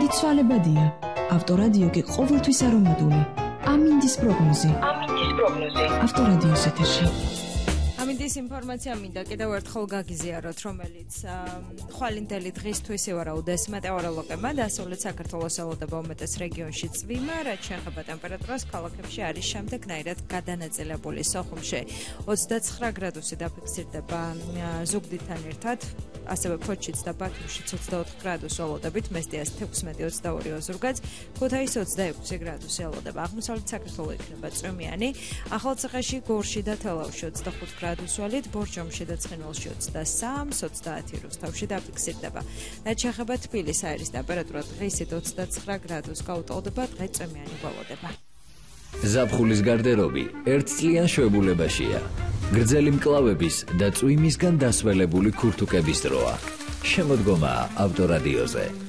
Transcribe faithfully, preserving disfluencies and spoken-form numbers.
იცვალებადია. ავტორადიო კი ყოველთვის არომატული. ამინდის პროგნოზი. ამინდის პროგნოზი. ავტორადიოს ეთერში. ამინდის ინფორმაცია მინდა კიდევ ერთხელ გაგიზიაროთ, რომელიც ხვალინდელი დღისთვის ივარაუდეს მეტეოროლოგებმა დასავლეთ საქართველოს ელოდება უმეტეს რეგიონში წვიმა, რაც შეეხება ტემპერატურას ქალაქებში არის შემდეგნაირად გადანაწილებული. სოხუმში ოცდაცხრა გრადუსი დაფიქსირდება ზუგდიდთან ერთად, ასევე ფოთშიც და ბათუმშიც ოცდაოთხ გრადუსი ელოდებით, მესტიას თექვსმეტი ოცდაორი ოზურგაც, ქუთაისში ოცდაექვსი გრადუსი ელოდება. აღმოსავლეთ საქართველო იქნება წვიმიანი, ახალციხეში, გორში და თელავში ოცდახუთ გრადუსი ვალით, ბორჯომში და ცხინვალში ოცდასამი, ოცდაათი რუსთავში დაფიქსირდება. რაც შეეხება თბილისს, აირის ტემპერატურა დღისით ოცდაცხრა გრადუსს გაუტოლდება, დღე წვიმიანი გვალოდება. ზაფხულის გარდერობი ერთწლიან შვებულებაშია. გრძელი მკლავების და წვიმისგან დასველებული ქურთუკების დროა. შემოდგომაა ავტორადიოზე.